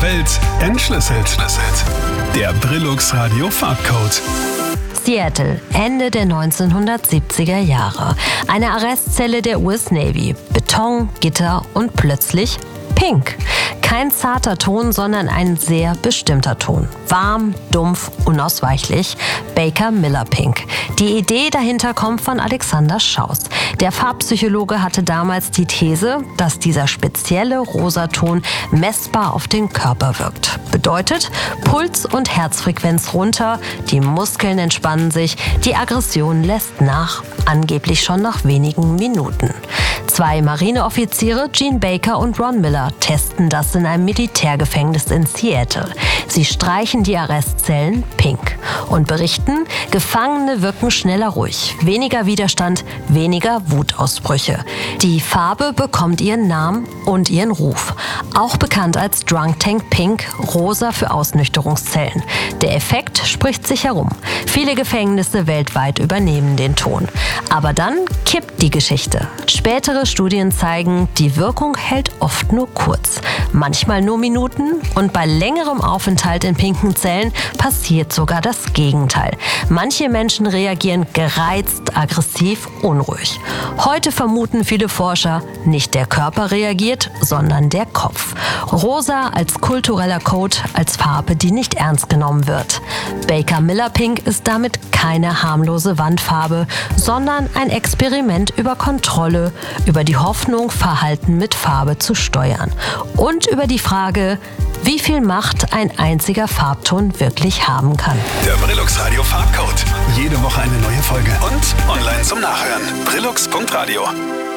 Welt entschlüsselt. Der Brillux Radio Farbcode. Seattle, Ende der 1970er Jahre. Eine Arrestzelle der US Navy. Beton, Gitter und plötzlich Pink. Kein zarter Ton, sondern ein sehr bestimmter Ton. Warm, dumpf, unausweichlich. Baker Miller Pink. Die Idee dahinter kommt von Alexander Schaus. Der Farbpsychologe hatte damals die These, dass dieser spezielle Rosaton messbar auf den Körper wirkt. Bedeutet, Puls und Herzfrequenz runter, die Muskeln entspannen sich, die Aggression lässt nach, angeblich schon nach wenigen Minuten. 2 Marineoffiziere, Gene Baker und Ron Miller, testen das in einem Militärgefängnis in Seattle. Sie streichen die Arrestzellen pink und berichten, Gefangene wirken schneller ruhig, weniger Widerstand, weniger Wutausbrüche. Die Farbe bekommt ihren Namen und ihren Ruf. Auch bekannt als Drunk Tank Pink, rosa für Ausnüchterungszellen. Der Effekt spricht sich herum. Viele Gefängnisse weltweit übernehmen den Ton. Aber dann kippt die Geschichte. Spätere Studien zeigen, die Wirkung hält oft nur kurz, manchmal nur Minuten und bei längerem Aufenthalt in pinken Zellen passiert sogar das Gegenteil. Manche Menschen reagieren gereizt, aggressiv, unruhig. Heute vermuten viele Forscher, nicht der Körper reagiert, sondern der Kopf. Rosa als kultureller Code, als Farbe, die nicht ernst genommen wird. Baker Miller Pink ist damit keine harmlose Wandfarbe, sondern ein Experiment über Kontrolle, über die Hoffnung, Verhalten mit Farbe zu steuern und über die Frage, wie viel Macht ein einziger Farbton wirklich haben kann. Der Brillux Radio Farbcode. Jede Woche eine neue Folge und online zum Nachhören. Brillux.radio.